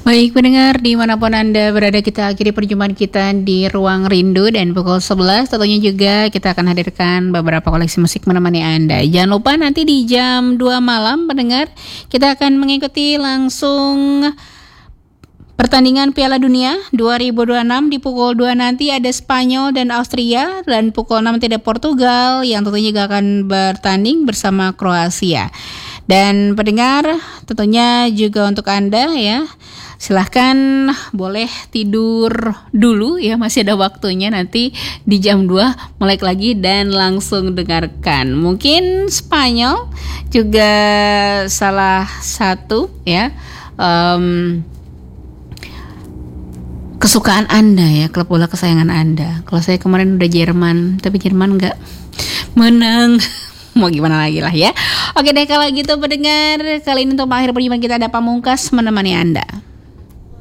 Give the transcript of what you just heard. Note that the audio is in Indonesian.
Baik pendengar, dimanapun Anda berada, kita akhiri perjumpaan kita di Ruang Rindu. Dan pukul 11 tentunya juga kita akan hadirkan beberapa koleksi musik menemani Anda. Jangan lupa nanti di jam 2 malam pendengar, kita akan mengikuti langsung pertandingan Piala Dunia 2026. Di pukul 2 nanti ada Spanyol dan Austria, dan pukul 6 nanti ada Portugal yang tentunya juga akan bertanding bersama Kroasia. Dan pendengar, tentunya juga untuk Anda ya, silahkan boleh tidur dulu ya, masih ada waktunya, nanti di jam 2 melek lagi dan langsung dengarkan. Mungkin Spanyol juga salah satu ya kesukaan Anda ya, klub bola kesayangan Anda. Kalau saya kemarin udah Jerman, tapi Jerman nggak menang. Mau gimana lagi lah ya. Oke deh kalau gitu pendengar, kali ini untuk mengakhiri perjumpaan kita ada Pamungkas menemani Anda.